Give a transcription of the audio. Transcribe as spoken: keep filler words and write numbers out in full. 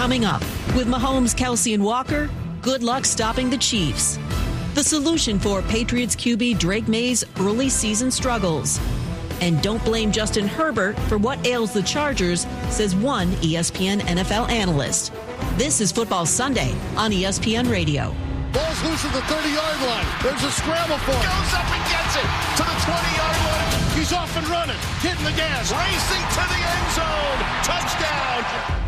coming up. With Mahomes, Kelsey, and Walker, good luck stopping the Chiefs. The solution for Patriots Q B Drake May's early season struggles. And don't blame Justin Herbert for what ails the Chargers, says one E S P N N F L analyst. This is Football Sunday on E S P N Radio. Ball's loose at the thirty-yard line. There's a scramble for it. Goes up and gets it to the twenty-yard line. He's off and running, hitting the gas. Racing to the end zone. Touchdown.